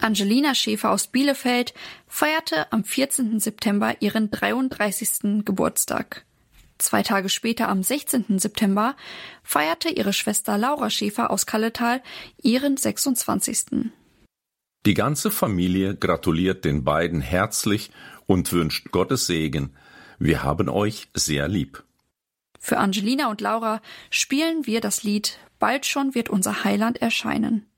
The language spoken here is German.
Angelina Schäfer aus Bielefeld feierte am 14. September ihren 33. Geburtstag. 2 Tage später, am 16. September, feierte ihre Schwester Laura Schäfer aus Kalletal ihren 26. Die ganze Familie gratuliert den beiden herzlich und wünscht Gottes Segen. Wir haben euch sehr lieb. Für Angelina und Laura spielen wir das Lied »Bald schon wird unser Heiland erscheinen«.